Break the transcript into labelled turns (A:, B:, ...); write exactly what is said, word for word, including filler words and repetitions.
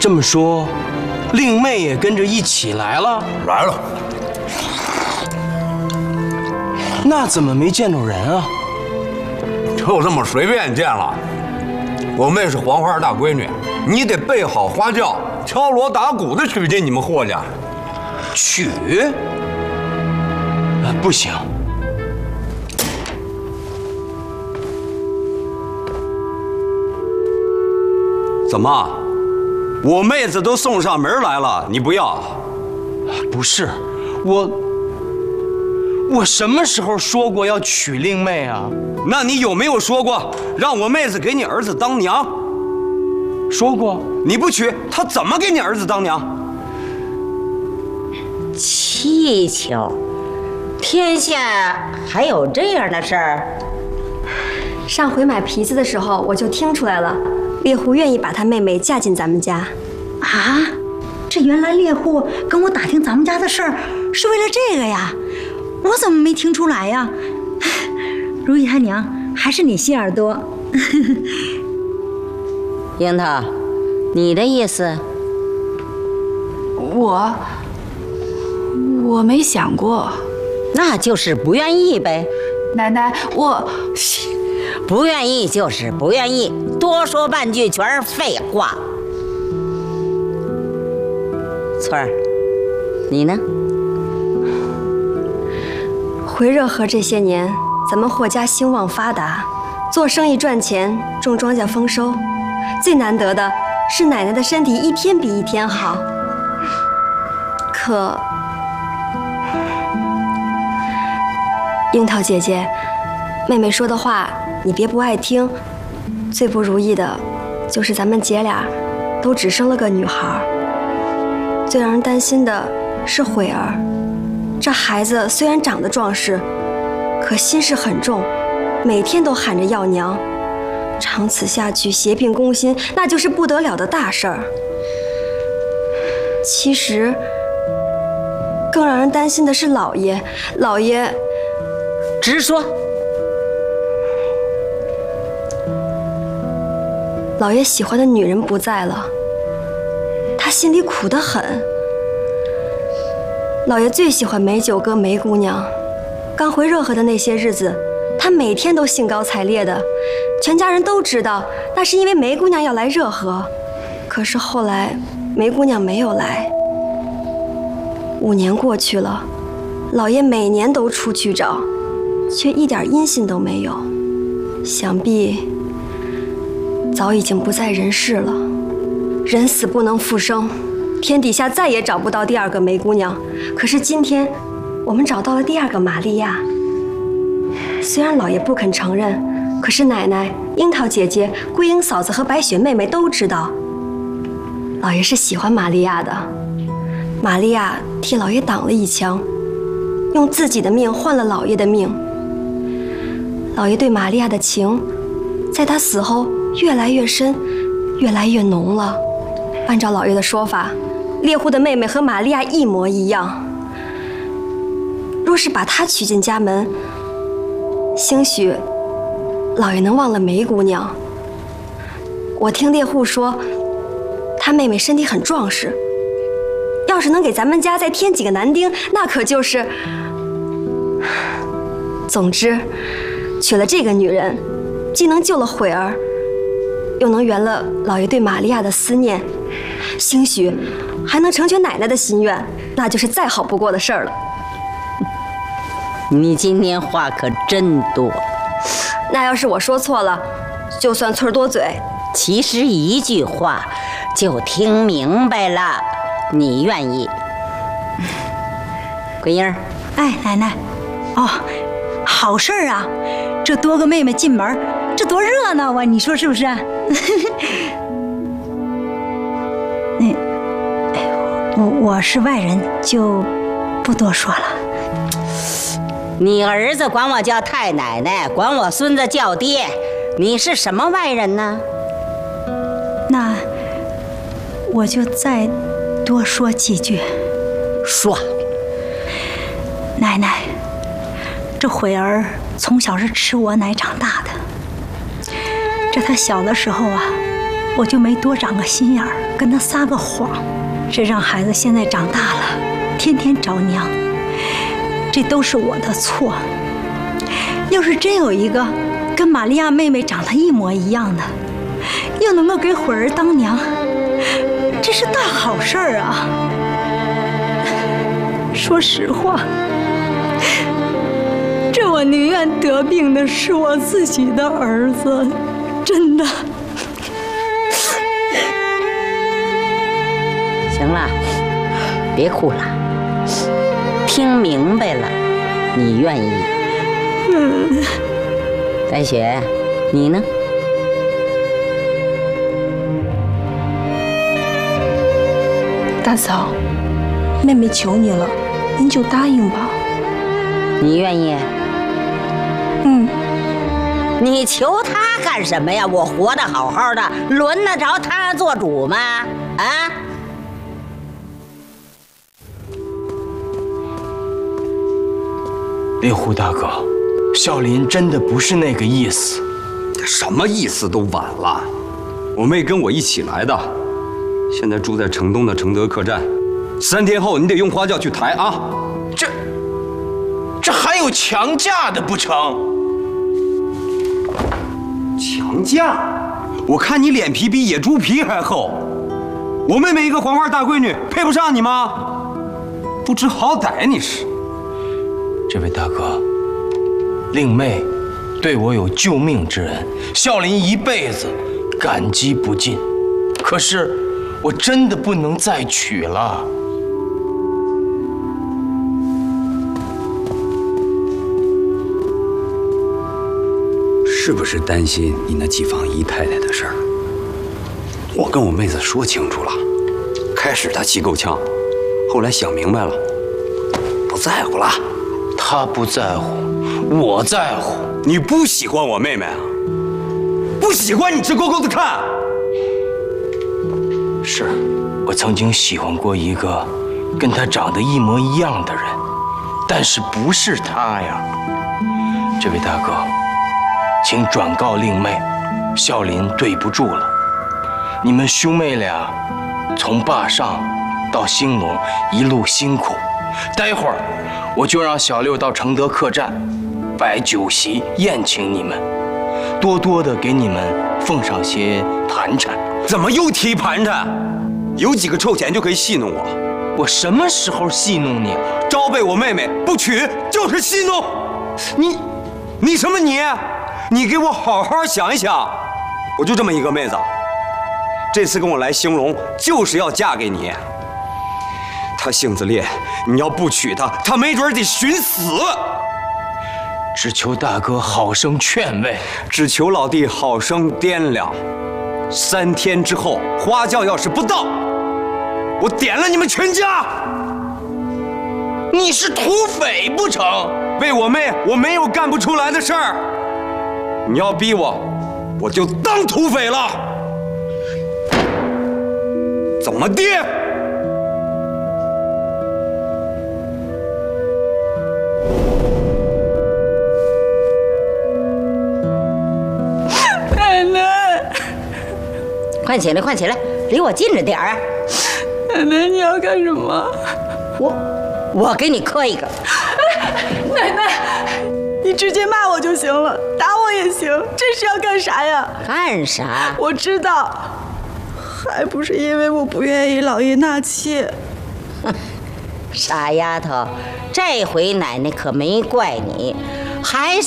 A: 这么说，令妹也跟着一起来了？
B: 来了。
A: 那怎么没见着人啊？
B: 就这么随便见了。我妹是黄花大闺女，你得备好花轿，敲锣打鼓的娶进你们霍家。
A: 娶？啊，不行。
C: 怎么？我妹子都送上门来了，你不要？
A: 不是，我我什么时候说过要娶令妹啊？
C: 那你有没有说过让我妹子给你儿子当娘？
A: 说过。
C: 你不娶，她怎么给你儿子当娘？
D: 蹊跷，天下还有这样的事儿？
E: 上回买皮子的时候，我就听出来了，猎户愿意把他妹妹嫁进咱们家。
F: 啊，这原来猎户跟我打听咱们家的事儿是为了这个呀？我怎么没听出来呀？如意他娘，还是你心眼多。
D: 樱桃，你的意思？
G: 我我没想过。
D: 那就是不愿意呗。
G: 奶奶，我
D: 不愿意就是不愿意，多说半句全是废话。翠儿，你呢？
E: 回热河这些年，咱们霍家兴旺发达，做生意赚钱，种庄稼丰收。最难得的是奶奶的身体一天比一天好。可，樱桃姐姐，妹妹说的话你别不爱听。最不如意的，就是咱们姐俩都只生了个女孩。最让人担心的是悔儿，这孩子虽然长得壮实，可心事很重，每天都喊着要娘。长此下去，邪病攻心，那就是不得了的大事儿。其实，更让人担心的是老爷。老爷，
D: 直说。
E: 老爷喜欢的女人不在了，他心里苦得很。老爷最喜欢梅九哥梅姑娘，刚回热河的那些日子，他每天都兴高采烈的。全家人都知道，那是因为梅姑娘要来热河。可是后来，梅姑娘没有来。五年过去了，老爷每年都出去找，却一点音信都没有。想必早已经不在人世了。人死不能复生，天底下再也找不到第二个梅姑娘。可是今天，我们找到了第二个玛利亚。虽然老爷不肯承认，可是奶奶、樱桃姐姐、桂英嫂子和白雪妹妹都知道，老爷是喜欢玛利亚的。玛利亚替老爷挡了一枪，用自己的命换了老爷的命。老爷对玛利亚的情，在他死后越来越深，越来越浓了。按照老爷的说法，猎户的妹妹和玛利亚一模一样。若是把她娶进家门，兴许老爷能忘了梅姑娘。我听猎户说，他妹妹身体很壮实，要是能给咱们家再添几个男丁，那可就是……总之，娶了这个女人，既能救了悔儿，又能圆了老爷对玛利亚的思念，兴许还能成全奶奶的心愿，那就是再好不过的事儿了。
D: 你今天话可真多。
E: 那要是我说错了，就算翠儿多嘴。
D: 其实一句话就听明白了。你愿意？桂英儿，
F: 哎，奶奶，哦，好事儿啊！这多个妹妹进门，这多热闹啊！你说是不是？那，哎，我我是外人，就不多说了。
D: 你儿子管我叫太奶奶，管我孙子叫爹，你是什么外人呢？
F: 那我就再多说几句。
D: 说，
F: 奶奶，这悔儿从小是吃我奶长大的。这他小的时候啊， 我就没多长个心眼儿，跟他撒个谎，这让孩子现在长大了，天天找娘，这都是我的错。要是真有一个跟玛利亚妹妹长得一模一样的，又能够给慧儿当娘，这是大好事儿啊！说实话，这我宁愿得病的是我自己的儿子，真的。
D: 行了，别哭了，听明白了，你愿意。
F: 嗯。
D: 白雪，你呢？
E: 大嫂，妹妹求你了，您就答应吧。
D: 你愿意？
E: 嗯。
D: 你求他干什么呀？我活得好好的，轮得着他做主吗？啊？
A: 猎户大哥，孝林真的不是那个意思。
C: 什么意思都晚了。我妹跟我一起来的，现在住在城东的承德客栈。三天后你得用花轿去抬啊。
A: 这这还有强嫁的不成？
C: 强嫁？我看你脸皮比野猪皮还厚。我妹妹一个黄花大闺女，配不上你吗？不知好歹你是。
A: 这位大哥，令妹对我有救命之恩，孝林一辈子感激不尽。可是我真的不能再娶了。
C: 是不是担心你那继房姨太太的事儿？我跟我妹子说清楚了，开始她气够呛，后来想明白了，不在乎了。
A: 她不在乎，我在乎。
C: 你不喜欢我妹妹啊？不喜欢你直勾勾的看。
A: 是，我曾经喜欢过一个跟她长得一模一样的人，但是不是她呀。这位大哥，请转告令妹，孝林对不住了。你们兄妹俩从坝上到兴隆一路辛苦，待会儿我就让小六到承德客栈摆酒席宴请你们，多多的给你们奉上些盘缠。
C: 怎么又提盘缠？有几个臭钱就可以戏弄我？
A: 我什么时候戏弄你了？
C: 招备我妹妹不娶就是戏弄你。你什么你？你给我好好想一想，我就这么一个妹子，这次跟我来兴隆就是要嫁给你。她性子烈，你要不娶她，她没准得寻死。
A: 只求大哥好生劝慰，
C: 只求老弟好生掂量。三天之后，花轿要是不到，我点了你们全家。
A: 你是土匪不成？
C: 为我妹，我没有干不出来的事儿。你要逼我，我就当土匪了。怎么的？
F: 奶奶，
D: 快起来，快起来，离我近着点儿啊！
F: 奶奶，你要干什么？
D: 我，我给你磕一个。
F: 奶奶，你直接骂我就行了，打我也行，这是要干啥呀？
D: 干啥？
F: 我知道，还不是因为我不愿意老爷纳妾。
D: 傻丫头，这回奶奶可没怪你，还是。